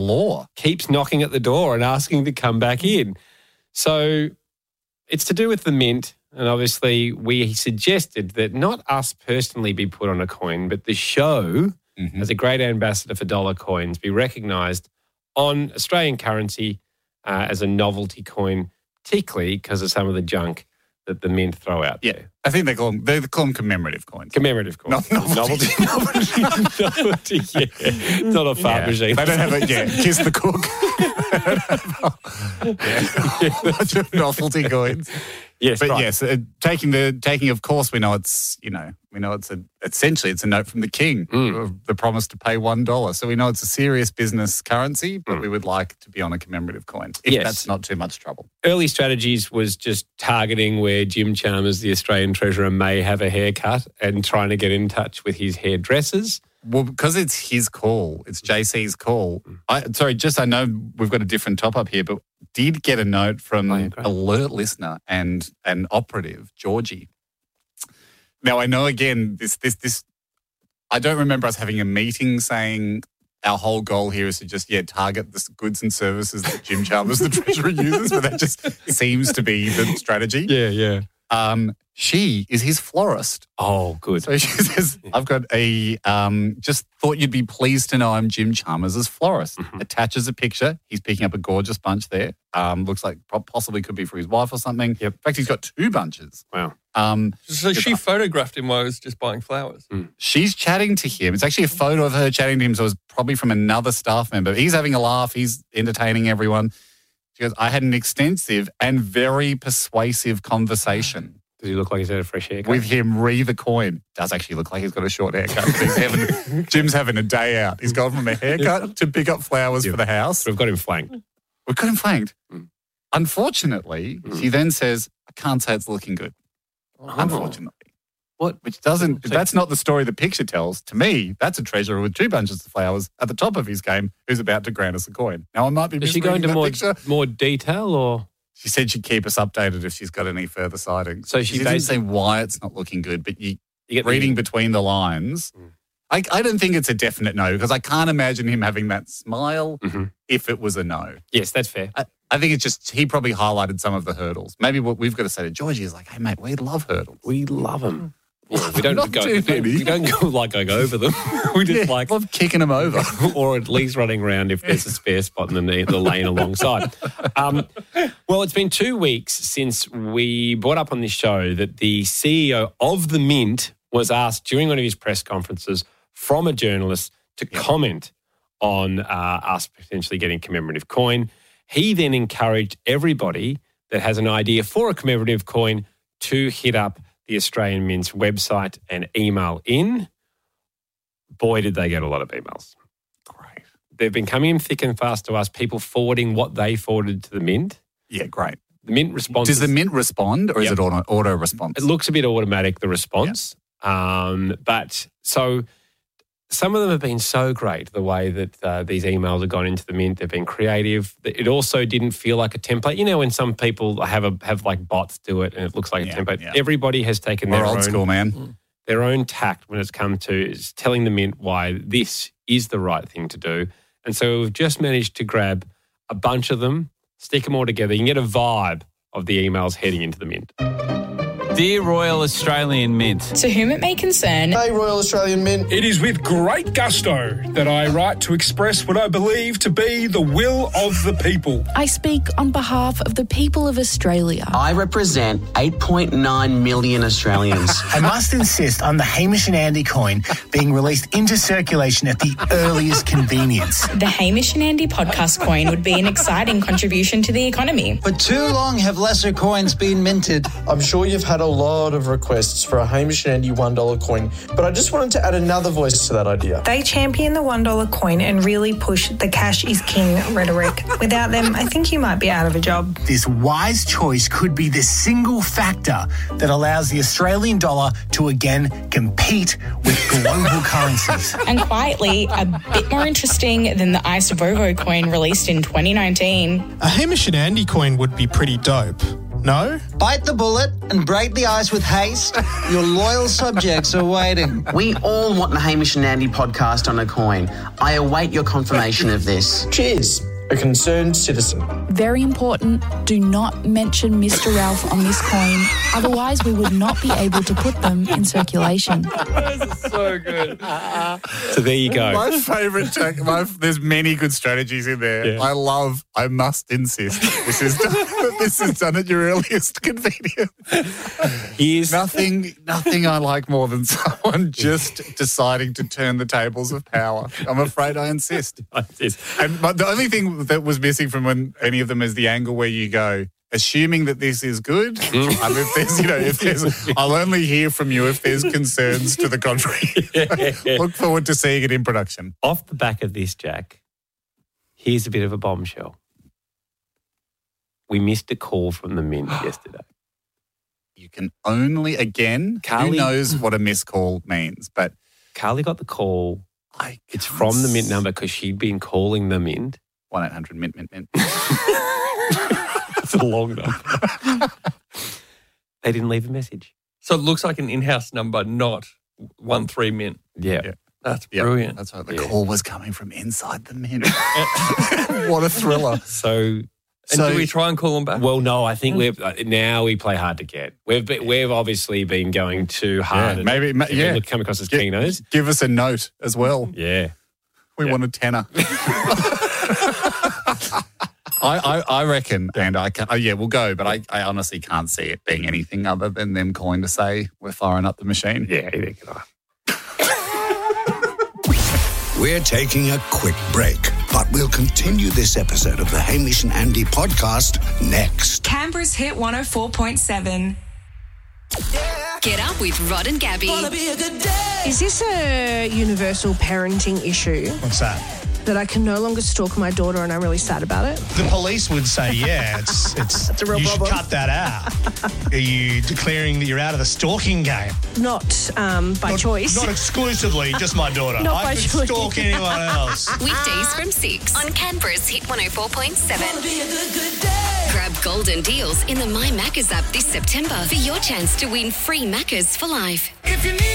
law. Keeps knocking at the door and asking to come back in. So it's to do with the mint. And obviously we suggested that not us personally be put on a coin, but the show as a great ambassador for dollar coins be recognised on Australian currency as a novelty coin, particularly because of some of the junk that the mint throw out there. I think they call them commemorative coins. Commemorative coins. Novelty. Novelty, yeah. It's not a fart machine. They don't have it, kiss the cook. A bunch of novelty coins. Yes, but right. yes, taking. Of course, we know it's essentially it's a note from the king, the promise to pay $1. So we know it's a serious business currency, but we would like to be on a commemorative coin if that's not too much trouble. Early strategies was just targeting where Jim Chalmers, the Australian Treasurer, may have a haircut and trying to get in touch with his hairdressers. Well, because it's his call, it's JC's call. I know we've got a different top-up here, but did get a note from alert listener and an operative, Georgie. Now, I know, again, this. I don't remember us having a meeting saying our whole goal here is to just, target the goods and services that Jim Chalmers, the Treasurer, uses, but that just seems to be the strategy. Yeah. She is his florist. Oh, good. So she says, I've got just thought you'd be pleased to know I'm Jim Chalmers' florist. Attaches a picture. He's picking up a gorgeous bunch there. Looks like possibly could be for his wife or something. Yep. In fact, he's got 2 bunches. Wow. So she photographed him while he was just buying flowers. She's chatting to him. It's actually a photo of her chatting to him, so it's probably from another staff member. He's having a laugh. He's entertaining everyone. She goes, I had an extensive and very persuasive conversation. Does he look like he's had a fresh haircut? With him, re the coin. Does actually look like he's got a short haircut. Jim's having a day out. He's gone from a haircut to pick up flowers for the house. We've got him flanked. We've got him flanked. Unfortunately, she then says, I can't say it's looking good. Unfortunately. What? Which doesn't, that's not the story the picture tells. To me, that's a treasurer with 2 bunches of flowers at the top of his game who's about to grant us a coin. Now, I might be Does she go into picture. more detail or? She said she'd keep us updated if she's got any further sightings. So she didn't say why it's not looking good, but you get reading between the lines, I don't think it's a definite no because I can't imagine him having that smile if it was a no. Yes, that's fair. I think it's just he probably highlighted some of the hurdles. Maybe what we've got to say to Georgie is like, hey, mate, we love hurdles. We love them. Yeah, we don't Not go. too many. We don't go like going over them. We just love kicking them over, or at least running around if there's a spare spot in the lane alongside. Well, it's been 2 weeks since we brought up on this show that the CEO of the Mint was asked during one of his press conferences from a journalist to comment on us potentially getting commemorative coin. He then encouraged everybody that has an idea for a commemorative coin to hit up the Australian Mint's website and email in. Boy, did they get a lot of emails. Great. They've been coming in thick and fast to us, people forwarding what they forwarded to the Mint. Yeah, great. The Mint responds. Does the Mint respond or is it auto response? It looks a bit automatic, the response. But so some of them have been so great, the way that these emails have gone into the Mint. They've been creative. It also didn't feel like a template. You know, when some people have like bots do it and it looks like a template. Yeah. Everybody has taken their old school, man. Their own tact when it's come to telling the Mint why this is the right thing to do. And so we've just managed to grab a bunch of them, stick them all together. You can get a vibe of the emails heading into the Mint. Dear Royal Australian Mint. To whom it may concern. Hey, Royal Australian Mint. It is with great gusto that I write to express what I believe to be the will of the people. I speak on behalf of the people of Australia. I represent 8.9 million Australians. I must insist on the Hamish and Andy coin being released into circulation at the earliest convenience. The Hamish and Andy podcast coin would be an exciting contribution to the economy. For too long have lesser coins been minted. I'm sure you've had a lot of requests for a Hamish and Andy $1 coin, but I just wanted to add another voice to that idea. They champion the $1 coin and really push the cash is king rhetoric. Without them, I think you might be out of a job. This wise choice could be the single factor that allows the Australian dollar to again compete with global currencies. And quietly, a bit more interesting than the Ice Vovo coin released in 2019. A Hamish and Andy coin would be pretty dope. No? Bite the bullet and break the ice with haste. Your loyal subjects are waiting. We all want the Hamish and Andy podcast on a coin. I await your confirmation of this. Cheers. A concerned citizen. Very important, do not mention Mr. Ralph on this coin. Otherwise, we would not be able to put them in circulation. This is so good. So there you go. My favourite, there's many good strategies in there. Yeah. I must insist. This is done at your earliest convenience. Here's Nothing I like more than someone just deciding to turn the tables of power. I'm afraid I insist. But the only thing that was missing from any of them is the angle where you go, assuming that this is good. If there's, I'll only hear from you if there's concerns to the contrary. Look forward to seeing it in production. Off the back of this, Jack, here's a bit of a bombshell. We missed a call from the Mint yesterday. You can only, again, who knows what a missed call means, but Carly got the call. It's from the Mint number because she'd been calling the Mint. 1-800-MINT. It's a long number. They didn't leave a message. So it looks like an in-house number, not 13 Mint. Yeah. That's brilliant. That's right. The call was coming from inside the Mint. What a thriller. So do we try and call them back? Well, no, I think now we play hard to get. We've obviously been going too hard. Maybe come across as keynotes. Give us a note as well. Yeah. We want a tenner. I reckon, and we'll go, but I honestly can't see it being anything other than them calling to say we're firing up the machine. Yeah, either can I. We're taking a quick break, but we'll continue this episode of the Hamish and Andy podcast next. Canberra's Hit 104.7. Get up with Rod and Gabby. Is this a universal parenting issue? What's that? That I can no longer stalk my daughter and I'm really sad about it? The police would say, yeah, it's a real you problem. should cut that out. Are you declaring that you're out of the stalking game? Not by choice. Not exclusively, just my daughter. Not by I could choice. stalk anyone else. Weekdays from 6 on Canberra's Hit 104.7. Grab golden deals in the My Maccas app this September for your chance to win free Maccas for life.